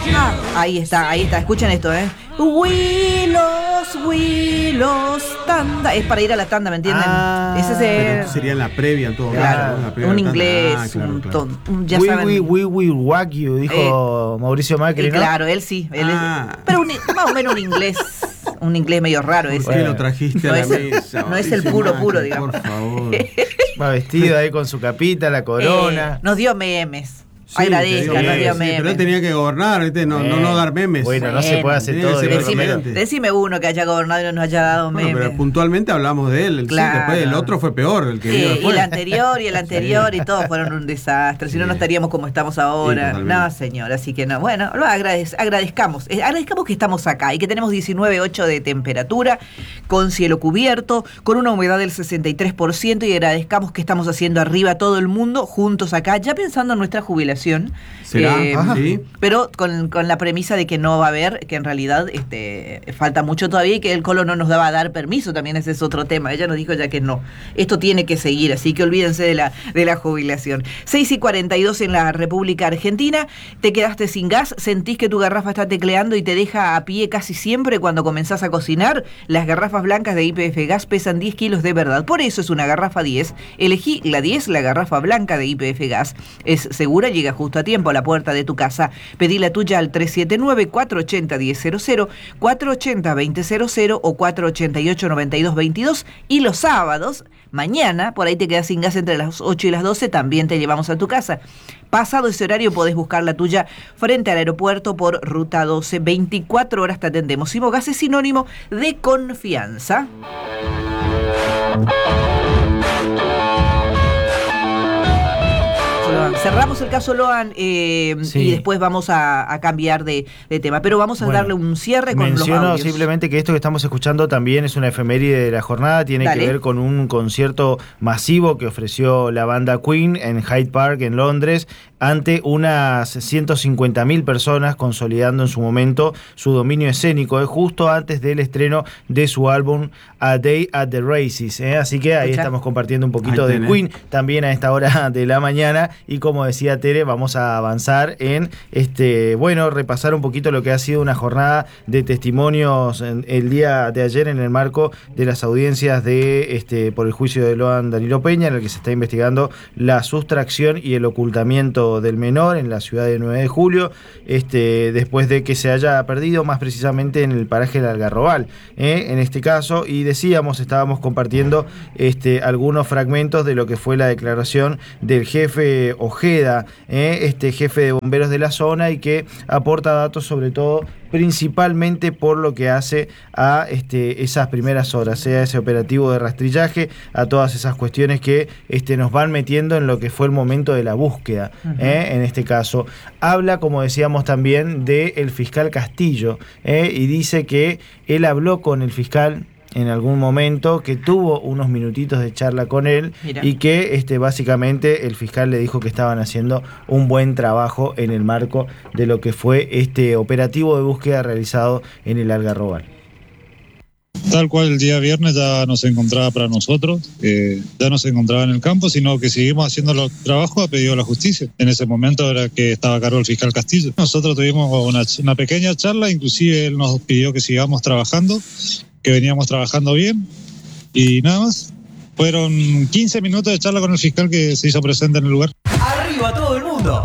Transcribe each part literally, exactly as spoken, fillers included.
Ah, ahí está, ahí está. Escuchen esto, ¿eh? Willos, Willos, tanda. Es para ir a la tanda, ¿me entienden? Ah, Ese es pero el... sería la previa en todo Claro, caso, ¿no? La previa un de la tanda. inglés, Ah, claro, un claro. ton, un- ya We, saben. we, we will whack you, dijo Eh, Mauricio Macri, Eh, ¿no? Claro, él sí. Él Ah. es, pero un- más o menos un inglés. Un inglés medio raro ese. ¿Por qué lo trajiste No a la es el- mesa? no es el Mauricio puro, Macri, puro, digamos. Por favor. Va vestido ahí con su capita, la corona. Eh, nos dio memes. Sí, te Agradezca, digo, nos sí, dio sí, memes. pero él tenía que gobernar, ¿viste? No, no, no dar memes. Bueno, no se puede hacer Tiene todo que de ser Decime, presidente. decime uno que haya gobernado y no nos haya dado Bueno, memes. pero puntualmente hablamos de él. El, sí, Claro. después el otro fue peor, el que vino Eh, y después. el anterior y el anterior y todos fueron un desastre. Si no, Sí. no estaríamos como estamos Sí, ahora. totalmente. No, señor, así que no. Bueno, lo agradez- agradezcamos. Eh, agradezcamos que estamos acá y que tenemos diecinueve coma ocho de temperatura, con cielo cubierto, con una humedad del sesenta y tres por ciento y agradezcamos que estamos haciendo arriba todo el mundo juntos acá, ya pensando en nuestra jubilación. ¿Será? Eh, Ajá. Sí. Pero con, con la premisa de que no va a haber, que en realidad este, falta mucho todavía y que el Colo no nos daba a dar permiso, también ese es otro tema. Ella nos dijo ya que no, esto tiene que seguir, así que olvídense de la, de la jubilación. seis y cuarenta y dos en la República Argentina, te quedaste sin gas, sentís que tu garrafa está tecleando y te deja a pie casi siempre cuando comenzás a cocinar. Las garrafas blancas de Y P F Gas pesan diez kilos de verdad, por eso es una garrafa diez. Elegí la diez, la garrafa blanca de Y P F Gas. Es segura, llega justo a tiempo a la puerta de tu casa. Pedí la tuya al tres siete nueve, cuatro ocho cero, uno cero cero cero, cuatro ocho cero, dos cero cero cero o cuatro ocho ocho, nueve dos dos dos. Y los sábados, mañana, por ahí te quedas sin gas entre las ocho y las doce, también te llevamos a tu casa. Pasado ese horario podés buscar la tuya frente al aeropuerto por ruta doce. veinticuatro horas te atendemos. Simogas es sinónimo de confianza. Cerramos el caso Loan eh, Sí. y después vamos a, a cambiar de, de tema, pero vamos a Bueno, darle un cierre con los menciono audios. simplemente que esto que estamos escuchando también es una efeméride de la jornada, tiene Dale. que ver con un concierto masivo que ofreció la banda Queen en Hyde Park en Londres ante unas ciento cincuenta mil personas, consolidando en su momento su dominio escénico, eh, justo antes del estreno de su álbum A Day at the Races, eh, así que ahí Escucha. estamos compartiendo un poquito Ahí de tenés. Queen también a esta hora de la mañana. Y como decía Tere, vamos a avanzar en este, bueno, repasar un poquito lo que ha sido una jornada de testimonios en, el día de ayer en el marco de las audiencias de este por el juicio de Loan Danilo Peña, en el que se está investigando la sustracción y el ocultamiento del menor en la ciudad de nueve de julio, este, después de que se haya perdido, más precisamente en el paraje del Algarrobal, ¿eh? En este caso, y decíamos, estábamos compartiendo este, algunos fragmentos de lo que fue la declaración del jefe Ojeda, ¿eh? Este jefe de bomberos de la zona, y que aporta datos sobre todo principalmente por lo que hace a este, esas primeras horas, sea ese operativo de rastrillaje, a todas esas cuestiones que este, nos van metiendo en lo que fue el momento de la búsqueda, uh-huh. ¿eh? En este caso. Habla, como decíamos también, del fiscal Castillo, ¿eh? Y dice que él habló con el fiscal en algún momento, que tuvo unos minutitos de charla con él. Mira. Y que este, básicamente el fiscal le dijo que estaban haciendo un buen trabajo en el marco de lo que fue este operativo de búsqueda realizado en el Algarrobal. Tal cual el día viernes ya no se encontraba para nosotros, eh, ya no se encontraba en el campo, sino que seguimos haciendo los trabajos a pedido de la justicia. En ese momento era que estaba a cargo el fiscal Castillo. Nosotros tuvimos una, una pequeña charla, inclusive él nos pidió que sigamos trabajando, que veníamos trabajando bien, y nada más. Fueron quince minutos de charla con el fiscal que se hizo presente en el lugar. ¡Arriba todo el mundo!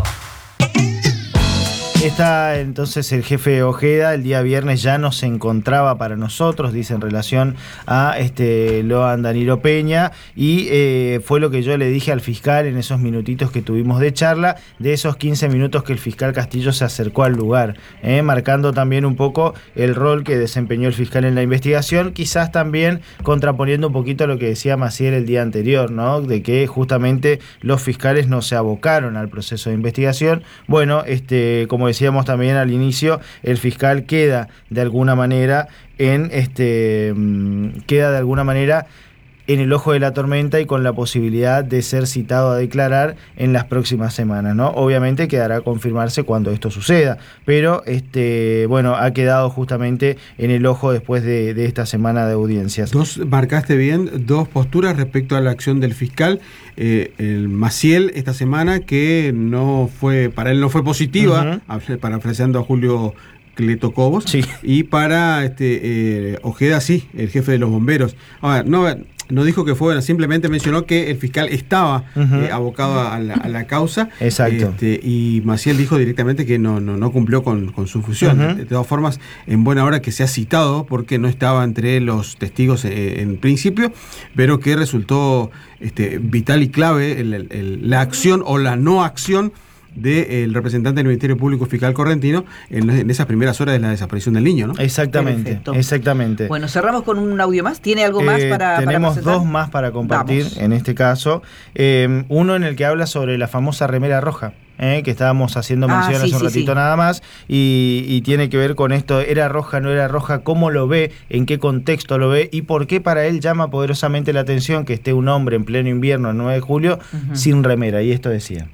Está entonces el jefe Ojeda, el día viernes ya no se encontraba para nosotros, dice, en relación a este Loan Danilo Peña, y eh, fue lo que yo le dije al fiscal en esos minutitos que tuvimos de charla, de esos quince minutos que el fiscal Castillo se acercó al lugar, eh, marcando también un poco el rol que desempeñó el fiscal en la investigación, quizás también contraponiendo un poquito lo que decía Maciel el día anterior, ¿no? De que justamente los fiscales no se abocaron al proceso de investigación. Bueno, este, como decíamos también al inicio, el fiscal queda de alguna manera en este queda de alguna manera en el ojo de la tormenta y con la posibilidad de ser citado a declarar en las próximas semanas, ¿no? Obviamente quedará a confirmarse cuando esto suceda, pero este, bueno, ha quedado justamente en el ojo después de, de esta semana de audiencias. Dos, marcaste bien, dos posturas respecto a la acción del fiscal, eh, el Maciel esta semana, que no fue, para él no fue positiva, uh-huh. parafraseando a Julio Cleto Cobos, sí. y para este eh, Ojeda sí, el jefe de los bomberos. Ahora, no... No dijo que fue, bueno, simplemente mencionó que el fiscal estaba uh-huh. eh, abocado a la, a la causa. Exacto. Este, y Maciel dijo directamente que no, no, no cumplió con, con su función. Uh-huh. De, de todas formas, en buena hora que se ha citado, porque no estaba entre los testigos eh, en principio, pero que resultó este, vital y clave el, el, el, la acción o la no acción del representante del Ministerio Público Fiscal Correntino en, en esas primeras horas de la desaparición del niño, ¿no? Exactamente, Perfecto. exactamente. Bueno, cerramos con un audio más. ¿Tiene algo más eh, para Tenemos para dos más para compartir. Vamos. En este caso. Eh, uno en el que habla sobre la famosa remera roja. Eh, que estábamos haciendo mención ah, sí, hace un sí, ratito sí. nada más, y, y tiene que ver con esto, era roja, no era roja, cómo lo ve, en qué contexto lo ve, y por qué para él llama poderosamente la atención que esté un hombre en pleno invierno, el nueve de julio, uh-huh. sin remera, y esto decía.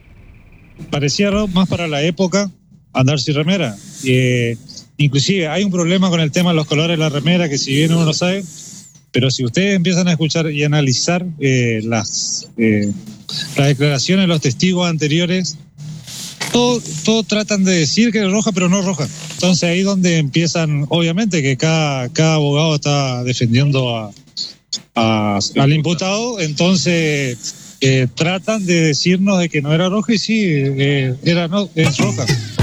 Parecía más para la época andar sin remera. Eh, inclusive hay un problema con el tema de los colores de la remera, que si bien uno lo sabe, pero si ustedes empiezan a escuchar y analizar eh, las, eh, las declaraciones de los testigos anteriores, todos todo tratan de decir que es roja, pero no roja. Entonces ahí donde empiezan, obviamente que cada, cada abogado está defendiendo a, a, al imputado, entonces... Eh, tratan de decirnos de que no era roja y sí, eh, era no, es roja.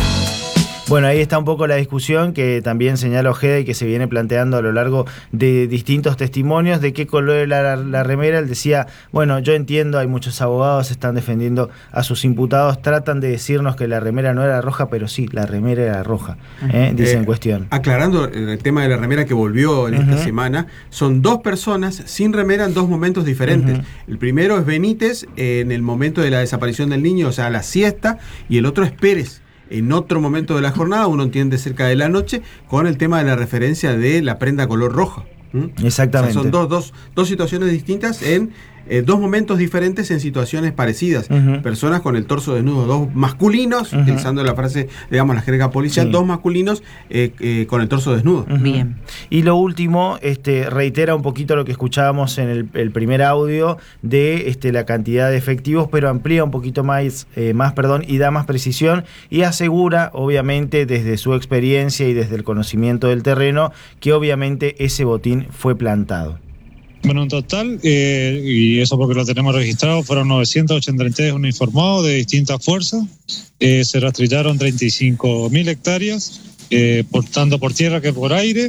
Bueno, ahí está un poco la discusión que también señala Ojeda y que se viene planteando a lo largo de distintos testimonios de qué color era la, la remera. Él decía, bueno, yo entiendo, hay muchos abogados, están defendiendo a sus imputados, tratan de decirnos que la remera no era roja, pero sí, la remera era roja, ¿eh? dice eh, en cuestión. Aclarando el tema de la remera que volvió en uh-huh. esta semana, son dos personas sin remera en dos momentos diferentes. Uh-huh. El primero es Benítez en el momento de la desaparición del niño, o sea, a la siesta, y el otro es Pérez en otro momento de la jornada, uno entiende cerca de la noche, con el tema de la referencia de la prenda color roja. ¿Mm? Exactamente. O sea, son dos, dos, dos situaciones distintas en eh, dos momentos diferentes en situaciones parecidas. Uh-huh. Personas con el torso desnudo, dos masculinos, uh-huh. utilizando la frase, digamos, la jerga policial, sí. dos masculinos eh, eh, con el torso desnudo. Uh-huh. Bien. Y lo último, este, reitera un poquito lo que escuchábamos en el, el primer audio de este, la cantidad de efectivos, pero amplía un poquito más, eh, más perdón, y da más precisión y asegura, obviamente, desde su experiencia y desde el conocimiento del terreno, que obviamente ese botín fue plantado. Bueno, en total, eh, y eso porque lo tenemos registrado, fueron novecientos ochenta y tres uniformados de distintas fuerzas. Eh, se rastrillaron treinta y cinco mil hectáreas, eh, por, tanto por tierra que por aire.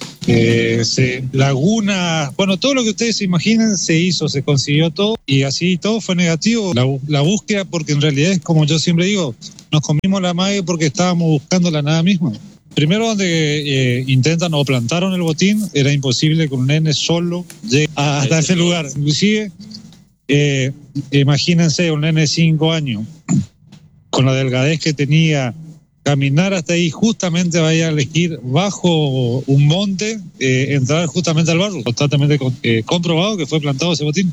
Eh, se, lagunas, bueno, todo lo que ustedes se imaginen se hizo, se consiguió todo, y así todo fue negativo. La, la búsqueda, porque en realidad es como yo siempre digo, nos comimos la mague porque estábamos buscando la nada misma. Primero, donde eh, intentan o plantaron el botín, era imposible que un nene solo llegue hasta ese lugar. Inclusive, eh, imagínense un nene de cinco años, con la delgadez que tenía, caminar hasta ahí, justamente vaya a elegir bajo un monte, eh, entrar justamente al barro. Totalmente eh, comprobado que fue plantado ese botín.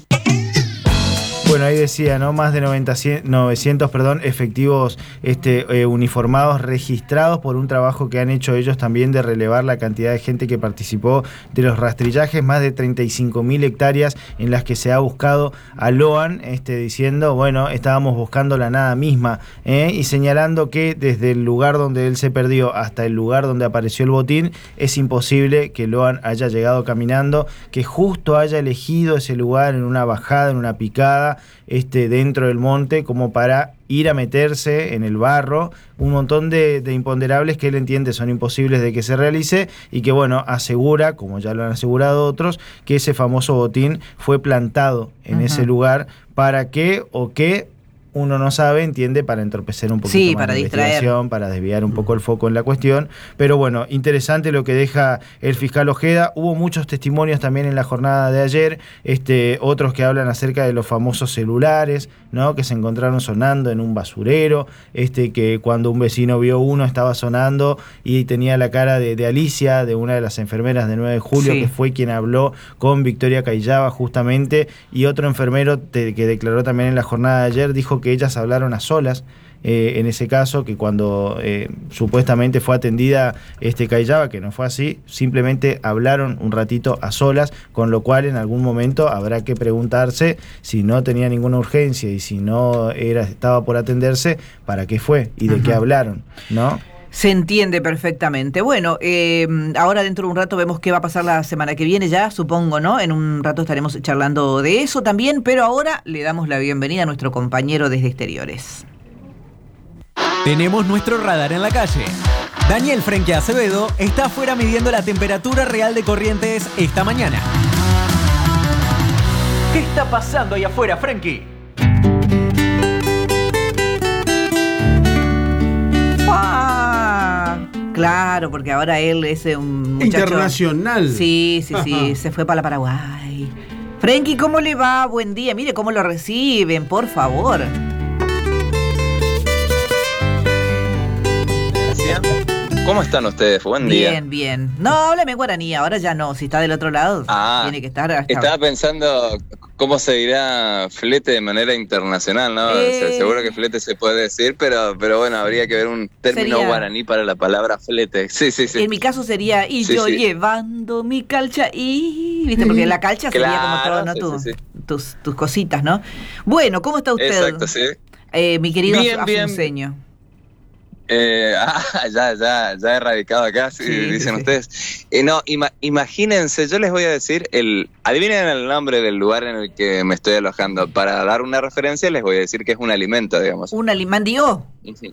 Bueno, ahí decía, ¿no? Más de novecientos perdón, efectivos este, eh, uniformados registrados por un trabajo que han hecho ellos también de relevar la cantidad de gente que participó de los rastrillajes, más de treinta y cinco mil hectáreas en las que se ha buscado a Loan, este, diciendo, bueno, estábamos buscando la nada misma, ¿eh? y señalando que desde el lugar donde él se perdió hasta el lugar donde apareció el botín, es imposible que Loan haya llegado caminando, que justo haya elegido ese lugar en una bajada, en una picada, Este, dentro del monte, como para ir a meterse en el barro, un montón de, de imponderables que él entiende son imposibles de que se realice, y que bueno, asegura, como ya lo han asegurado otros, que ese famoso botín fue plantado en uh-huh. ese lugar para que o que uno no sabe, entiende, para entorpecer un poquito sí, más para la distraer. investigación, para desviar un poco el foco en la cuestión. Pero bueno, interesante lo que deja el fiscal Ojeda. Hubo muchos testimonios también en la jornada de ayer, este, otros que hablan acerca de los famosos celulares, ¿no? Que se encontraron sonando en un basurero, este, que cuando un vecino vio uno estaba sonando y tenía la cara de, de Alicia, de una de las enfermeras de nueve de julio, sí, que fue quien habló con Victoria Cayllaba justamente, y otro enfermero te, que declaró también en la jornada de ayer, dijo que ellas hablaron a solas. Eh, en ese caso, que cuando eh, supuestamente fue atendida este Cayllaba, que no fue así, simplemente hablaron un ratito a solas, con lo cual en algún momento habrá que preguntarse si no tenía ninguna urgencia y si no era estaba por atenderse, ¿para qué fue? ¿Y de uh-huh. qué hablaron? ¿No? Se entiende perfectamente. Bueno, eh, ahora dentro de un rato vemos qué va a pasar la semana que viene ya, supongo, ¿no? En un rato estaremos charlando de eso también, pero ahora le damos la bienvenida a nuestro compañero desde Exteriores. Tenemos nuestro radar en la calle. Daniel Frenkie Acevedo está afuera midiendo la temperatura real de Corrientes esta mañana. ¿Qué está pasando ahí afuera, Frenkie? Ah, claro, porque ahora él es un muchacho internacional. Sí, sí, sí, se fue para la Paraguay. Frenkie, ¿cómo le va? Buen día. Mire cómo lo reciben, por favor. ¿Cómo están ustedes? Buen día. Bien, bien. No, háblame guaraní, ahora ya no. Si está del otro lado, ah, tiene que estar hasta... Estaba pensando cómo se dirá flete de manera internacional, ¿no? Eh... Seguro que flete se puede decir, pero, pero bueno, habría que ver un término sería... guaraní para la palabra flete. Sí, sí, sí. En mi caso sería, y sí, yo sí. llevando mi calcha, y... ¿Viste? Porque la calcha claro, sería como todo, ¿no? Sí, tu, sí, sí. Tus, tus cositas, ¿no? Bueno, ¿cómo está usted? Exacto, sí. Eh, mi querido bien, asunceño. Bien. Eh, ah, ya, ya, ya he radicado acá, sí, sí, dicen sí. ustedes. Eh, no, ima, imagínense, yo les voy a decir, el, adivinen el nombre del lugar en el que me estoy alojando. Para dar una referencia, les voy a decir que es un alimento, digamos. ¿Un alimento? Sí.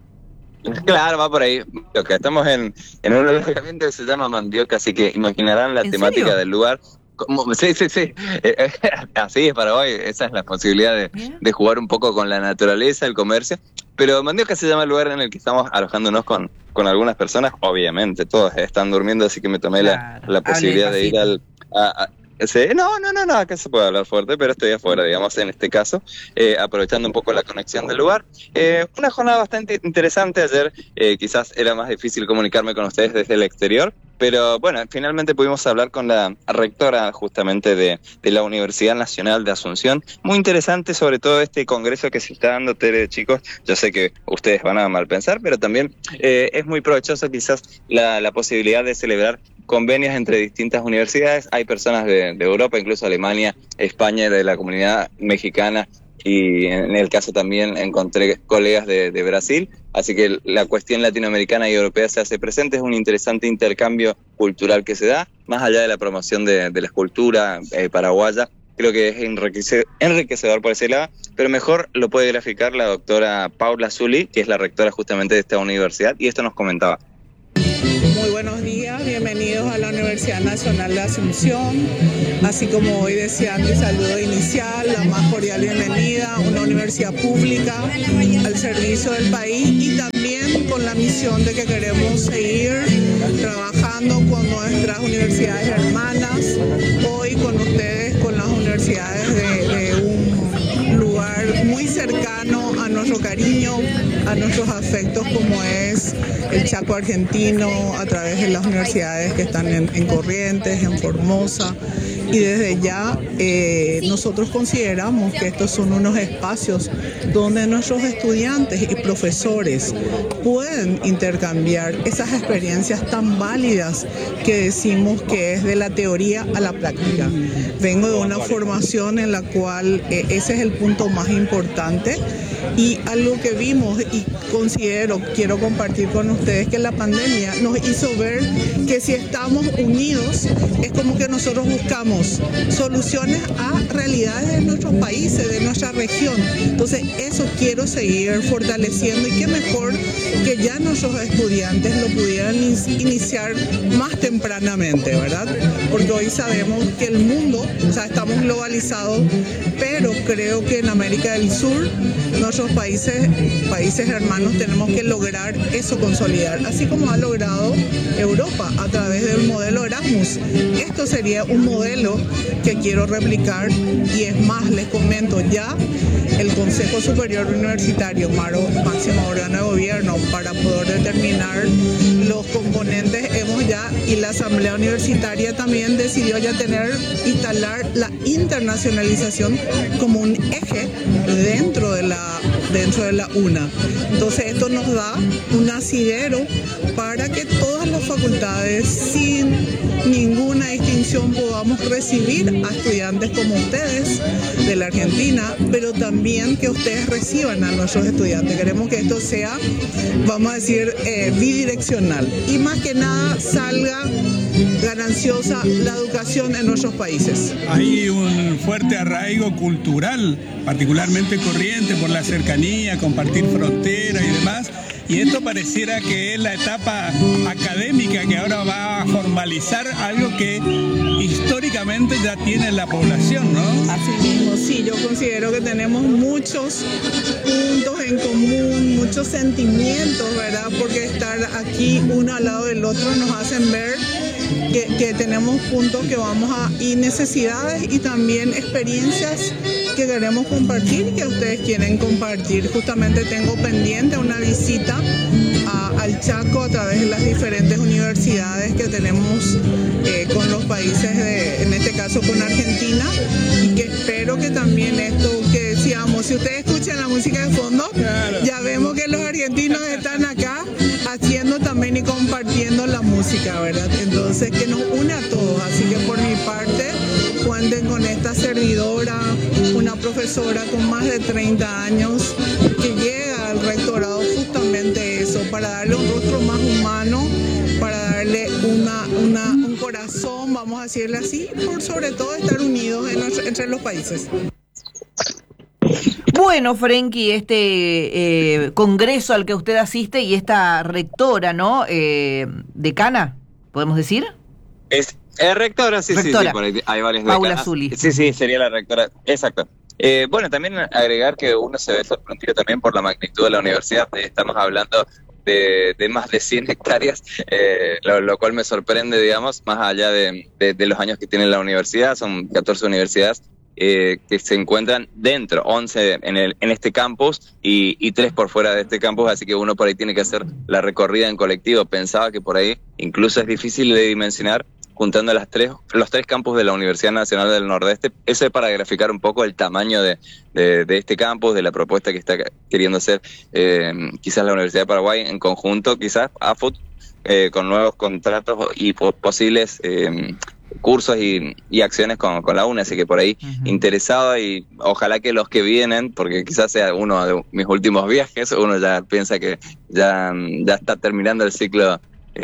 Claro, va por ahí. Mandioca. Estamos en, en un alojamiento que se llama Mandioca, así que imaginarán la temática serio? del lugar. Como, sí, sí, sí. Eh, así es Paraguay, esa es la posibilidad de, de jugar un poco con la naturaleza, el comercio. Pero Mandioca se llama el lugar en el que estamos alojándonos con, con algunas personas. Obviamente, todos están durmiendo, así que me tomé claro. la, la posibilidad de ir al... A, a, sí, no, no, no, no, acá se puede hablar fuerte, pero estoy afuera, digamos, en este caso, eh, aprovechando un poco la conexión del lugar. Eh, una jornada bastante interesante ayer, eh, quizás era más difícil comunicarme con ustedes desde el exterior, pero bueno, finalmente pudimos hablar con la rectora justamente de, de la Universidad Nacional de Asunción. Muy interesante sobre todo este congreso que se está dando, Tere, chicos. Yo sé que ustedes van a mal pensar, pero también eh, es muy provechoso quizás la, la posibilidad de celebrar convenios entre distintas universidades. Hay personas de, de Europa, incluso Alemania, España, de la comunidad mexicana, y en el caso también encontré colegas de, de Brasil, así que la cuestión latinoamericana y europea se hace presente. Es un interesante intercambio cultural que se da, más allá de la promoción de, de la escultura eh, paraguaya. Creo que es enriquecedor, enriquecedor por ese lado, pero mejor lo puede graficar la doctora Paula Zulli, que es la rectora justamente de esta universidad, y esto nos comentaba. Muy buenos días, bienvenidos a la Universidad Nacional de Asunción, así como hoy deseando el saludo inicial, la más cordial bienvenida, una universidad pública al servicio del país y también con la misión de que queremos seguir trabajando con nuestras universidades hermanas, hoy con ustedes, con las universidades de, de un lugar muy cercano a nuestro cariño, a nuestros afectos como es el Chaco argentino, a través de las universidades que están en, en Corrientes, en Formosa, y desde ya eh, nosotros consideramos que estos son unos espacios donde nuestros estudiantes y profesores pueden intercambiar esas experiencias tan válidas que decimos que es de la teoría a la práctica. Vengo de una formación en la cual eh, ese es el punto más importante Y algo que vimos y considero, quiero compartir con ustedes, que la pandemia nos hizo ver que si estamos unidos es como que nosotros buscamos soluciones a realidades de nuestros países, de nuestra región. Entonces eso quiero seguir fortaleciendo, y qué mejor que ya nuestros estudiantes lo pudieran iniciar más tempranamente, ¿verdad? Porque hoy sabemos que el mundo, o sea, estamos globalizados, pero creo que en América del Sur, nuestros países, países hermanos, tenemos que lograr eso, consolidar, así como ha logrado Europa a través del modelo Erasmus. Esto sería un modelo que quiero replicar, y es más, les comento ya, el Consejo Superior Universitario, máximo órgano de gobierno, para poder determinar los componentes, hemos ya, y la Asamblea Universitaria también decidió ya tener, instalar la internacionalización como un eje dentro de la, dentro de la UNA. Entonces esto nos da un asidero para que todas las facultades, sin ninguna distinción, podamos recibir a estudiantes como ustedes de la Argentina, pero también que ustedes reciban a nuestros estudiantes. Queremos que esto sea, vamos a decir, eh, bidireccional, y más que nada salga gananciosa la educación en nuestros países. Hay un fuerte arraigo cultural, particularmente Corrientes, por la cercanía, compartir frontera y demás. Y esto pareciera que es la etapa académica que ahora va a formalizar algo que históricamente ya tiene la población, ¿no? Así mismo, sí, yo considero que tenemos muchos puntos en común, muchos sentimientos, ¿verdad? Porque estar aquí uno al lado del otro nos hacen ver que, que tenemos puntos que vamos a, y necesidades, y también experiencias que queremos compartir y que ustedes quieren compartir. Justamente tengo pendiente una visita a, al Chaco a través de las diferentes universidades que tenemos eh, con los países, de, en este caso con Argentina, y que espero que también esto que decíamos, si ustedes escuchan la música de fondo, claro, ya vemos que los argentinos están acá haciendo también y compartiendo la música, ¿verdad? Entonces que nos une a todos, así que por mi parte cuenten con esta servidora, una profesora con más de treinta años que llega al rectorado justamente eso, para darle un rostro más humano, para darle una, una, un corazón, vamos a decirle así, por sobre todo estar unidos en nuestro, entre los países. Bueno, Frenkie, este eh, congreso al que usted asiste y esta rectora, ¿no? Eh, decana, ¿podemos decir? Es, es rectora, sí, rectora. sí, sí, por ahí hay varias Paula decanas. Zuli. Sí, sí, sería la rectora, exacto. Eh, bueno, también agregar que uno se ve sorprendido también por la magnitud de la universidad. Estamos hablando de, de más de cien hectáreas, eh, lo, lo cual me sorprende, digamos, más allá de, de, de los años que tiene la universidad. Son catorce universidades eh, que se encuentran dentro, once en, el, en este campus y, y tres por fuera de este campus, así que uno por ahí tiene que hacer la recorrida en colectivo. Pensaba que por ahí incluso es difícil de dimensionar, juntando las tres, los tres campus de la Universidad Nacional del Nordeste. Eso es para graficar un poco el tamaño de, de, de este campus, de la propuesta que está queriendo hacer eh, quizás la Universidad de Paraguay en conjunto, quizás A F U T, eh, con nuevos contratos y po posibles eh, cursos y, y acciones con, con la U N E. Así que por ahí uh-huh. interesado, y ojalá que los que vienen, porque quizás sea uno de mis últimos viajes, uno ya piensa que ya, ya está terminando el ciclo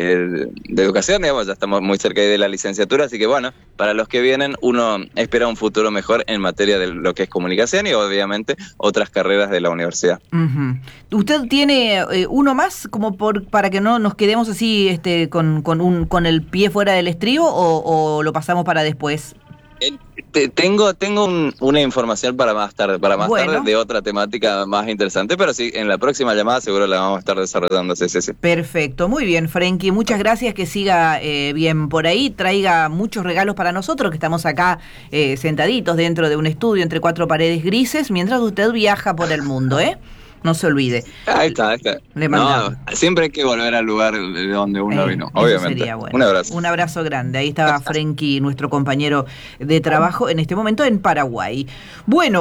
de educación, digamos, ya estamos muy cerca de la licenciatura, así que bueno, para los que vienen uno espera un futuro mejor en materia de lo que es comunicación y obviamente otras carreras de la universidad. Uh-huh. ¿Usted tiene eh, uno más como por para que no nos quedemos así este con, con, un, con el pie fuera del estribo, o, o lo pasamos para después? Eh, te, tengo tengo un, una información para más tarde, para más bueno. tarde de otra temática más interesante, pero sí, en la próxima llamada seguro la vamos a estar desarrollando. Sí, sí, sí. Perfecto, muy bien, Frenkie, muchas gracias, que siga eh, bien por ahí, traiga muchos regalos para nosotros que estamos acá eh, sentaditos dentro de un estudio entre cuatro paredes grises, mientras usted viaja por el mundo, ¿eh? No se olvide. Ahí está, ahí está. No, siempre hay que volver al lugar de donde uno eh, vino, obviamente. Bueno. Un abrazo. Un abrazo grande. Ahí estaba Frenkie, nuestro compañero de trabajo en este momento en Paraguay. Bueno,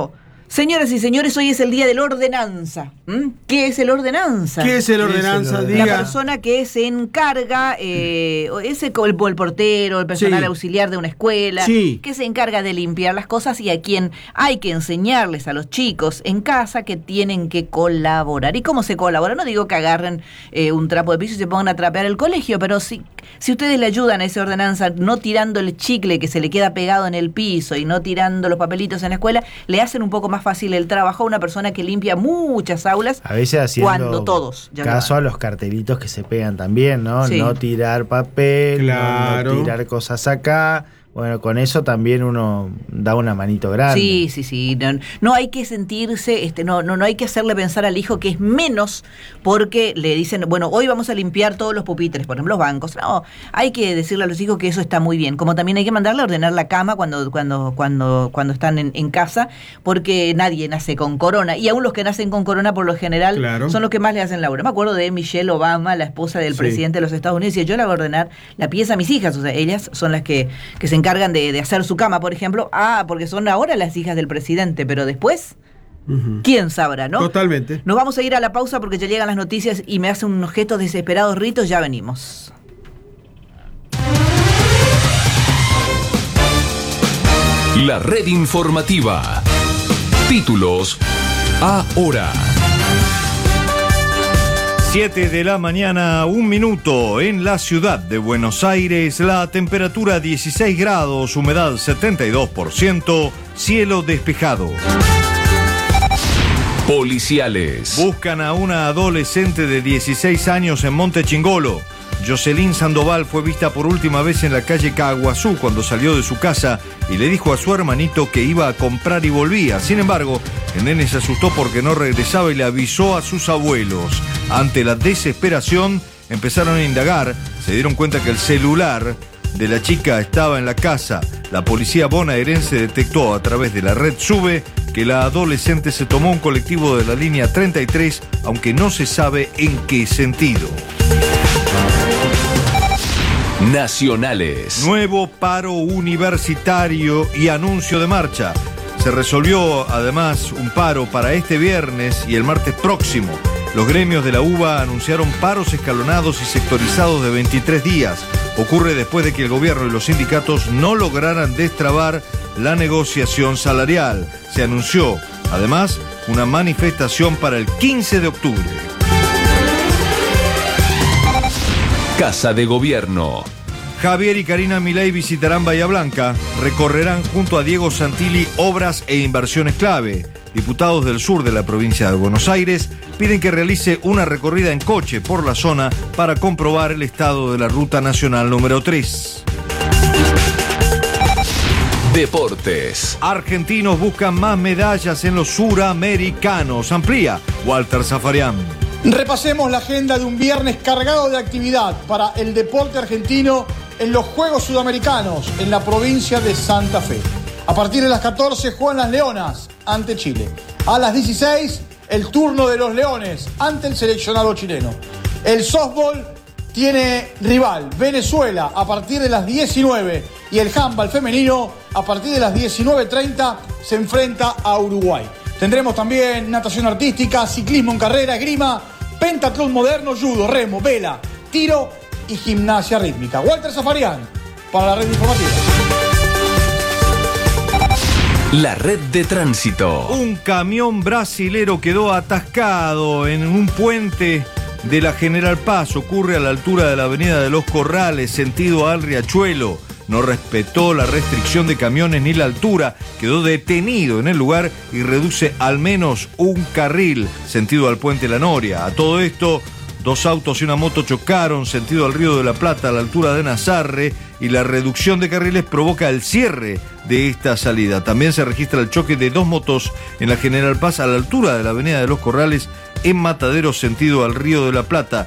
Señoras y señores, hoy es el día de la ordenanza. ¿Mm? ¿Qué es el ordenanza? ¿Qué es el ordenanza? Diga. La persona que se encarga, eh, es el, el portero, el personal Sí. auxiliar de una escuela, Sí. que se encarga de limpiar las cosas y a quien hay que enseñarles a los chicos en casa que tienen que colaborar. ¿Y cómo se colabora? No digo que agarren eh, un trapo de piso y se pongan a trapear el colegio, pero si, si ustedes le ayudan a esa ordenanza, no tirando el chicle que se le queda pegado en el piso y no tirando los papelitos en la escuela, le hacen un poco más fácil el trabajo a una persona que limpia muchas aulas. A veces haciendo cuando todos ya caso lo a los cartelitos que se pegan también, ¿no? Sí. No tirar papel, Claro. no, no tirar cosas acá. Bueno, con eso también uno da una manito grande. Sí, sí, sí. No, no hay que sentirse, este, no, no, no hay que hacerle pensar al hijo que es menos porque le dicen, bueno, hoy vamos a limpiar todos los pupitres, por ejemplo, los bancos. No, hay que decirle a los hijos que eso está muy bien. Como también hay que mandarle a ordenar la cama cuando, cuando, cuando, cuando están en, en casa, porque nadie nace con corona. Y aún los que nacen con corona, por lo general, Claro. son los que más le hacen laburo. Me acuerdo de Michelle Obama, la esposa del Sí. presidente de los Estados Unidos, y yo le hago ordenar la pieza a mis hijas. O sea, ellas son las que, que se encargan encargan de, de hacer su cama, por ejemplo. Ah, porque son ahora las hijas del presidente, pero después, Ujú. ¿quién sabrá, no? Totalmente. Nos vamos a ir a la pausa porque ya llegan las noticias y me hacen unos gestos desesperados Ritos, ya venimos. La red informativa. Títulos ahora. siete de la mañana, un minuto. En la ciudad de Buenos Aires, la temperatura dieciséis grados, humedad setenta y dos por ciento, cielo despejado. Policiales. Buscan a una adolescente de dieciséis años en Monte Chingolo. Jocelyn Sandoval fue vista por última vez en la calle Caguazú cuando salió de su casa y le dijo a su hermanito que iba a comprar y volvía. Sin embargo, el nene se asustó porque no regresaba y le avisó a sus abuelos. Ante la desesperación, empezaron a indagar. Se dieron cuenta que el celular de la chica estaba en la casa. La policía bonaerense detectó a través de la red SUBE que la adolescente se tomó un colectivo de la línea treinta y tres, aunque no se sabe en qué sentido. Nacionales. Nuevo paro universitario y anuncio de marcha. Se resolvió además un paro para este viernes y el martes próximo. Los gremios de la UBA anunciaron paros escalonados y sectorizados de veintitrés días. Ocurre después de que el gobierno y los sindicatos no lograran destrabar la negociación salarial. Se anunció, además, una manifestación para el quince de octubre. Casa de Gobierno. Javier y Karina Milei visitarán Bahía Blanca, recorrerán junto a Diego Santilli obras e inversiones clave. Diputados del sur de la provincia de Buenos Aires piden que realice una recorrida en coche por la zona para comprobar el estado de la Ruta Nacional número tres. Deportes. Argentinos buscan más medallas en los suramericanos. Amplía Walter Zafarian. Repasemos la agenda de un viernes cargado de actividad para el deporte argentino en los Juegos Sudamericanos en la provincia de Santa Fe. A partir de las catorce juegan las Leonas ante Chile. A las dieciséis el turno de los Leones ante el seleccionado chileno. El softball tiene rival Venezuela a partir de las diecinueve y el handball femenino a partir de las diecinueve treinta se enfrenta a Uruguay. Tendremos también natación artística, ciclismo en carrera, esgrima, pentatlón moderno, judo, remo, vela, tiro y gimnasia rítmica. Walter Zafarian para la red informativa. La red de tránsito. Un camión brasilero quedó atascado en un puente de la General Paz. Ocurre a la altura de la avenida de los Corrales, sentido al Riachuelo. No respetó la restricción de camiones ni la altura, quedó detenido en el lugar y reduce al menos un carril, sentido al Puente La Noria. A todo esto, dos autos y una moto chocaron, sentido al Río de la Plata, a la altura de Nazarre, y la reducción de carriles provoca el cierre de esta salida. También se registra el choque de dos motos en la General Paz a la altura de la avenida de los Corrales, en Mataderos, sentido al Río de la Plata.